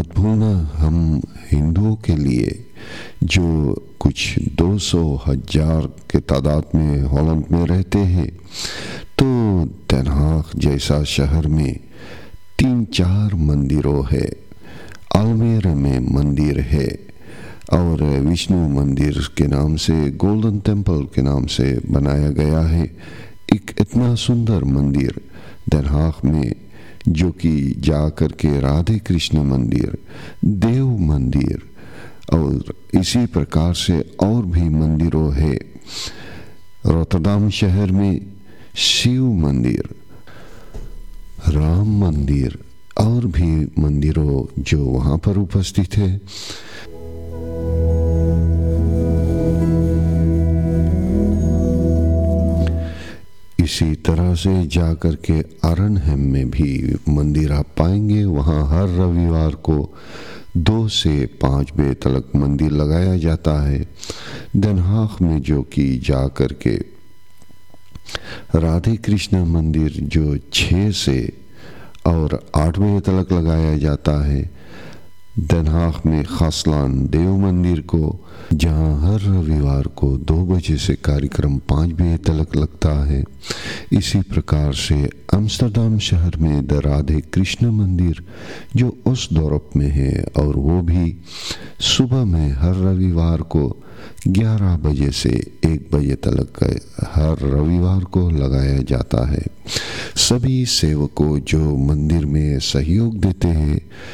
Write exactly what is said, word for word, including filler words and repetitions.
मत भूलना, हम हिंदुओं के लिए जो कुछ दो सौ हजार के तादाद में हॉलैंड में रहते हैं, तो den Haag जैसा शहर में तीन चार मंदिरों है। अल्मेर में मंदिर है और विष्णु मंदिर के नाम से, गोल्डन टेम्पल के नाम से बनाया गया है एक इतना सुंदर मंदिर den Haag में, जो कि जा कर के राधे कृष्ण मंदिर, देव मंदिर और इसी प्रकार से और भी मंदिरों है। रोटरडाम शहर में शिव मंदिर, राम मंदिर और भी मंदिरों जो वहाँ पर उपस्थित है। इसी तरह से जाकर के आर्नहेम में भी मंदिर आप पाएंगे। वहाँ हर रविवार को दो से पाँच बजे तक मंदिर लगाया जाता है। den Haag में जो कि जा कर के राधे कृष्ण मंदिर जो छः से और आठ बजे तक लगाया जाता है। den Haag में खासलान देव मंदिर को, जहाँ हर रविवार को दो बजे से कार्यक्रम पाँच बजे तक लगता है। इसी प्रकार से एम्स्टर्डम शहर में द राधे कृष्ण मंदिर जो उस दौरप में है, और वो भी सुबह में हर रविवार को ग्यारह बजे से एक बजे तक हर रविवार को लगाया जाता है। सभी सेवकों जो मंदिर में सहयोग देते हैं,